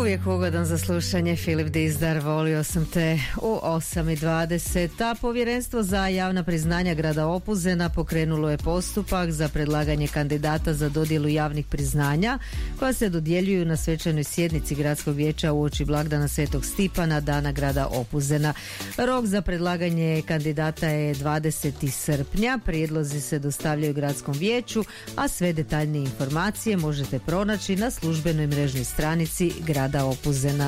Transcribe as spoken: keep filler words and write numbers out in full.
Uvijek ugodan za slušanje. Filip Dizdar, volio sam te u osam i dvadeset. A Povjerenstvo za javna priznanja grada Opuzena pokrenulo je postupak za predlaganje kandidata za dodjelu javnih priznanja koja se dodjeljuju na svečanoj sjednici gradskog vijeća uoči blagdana Svetog Stipana, dana grada Opuzena. Rok za predlaganje kandidata je dvadesetog srpnja. Prijedlozi se dostavljaju gradskom vijeću, a sve detaljnije informacije možete pronaći na službenoj mrežnoj stranici grada Opuzena.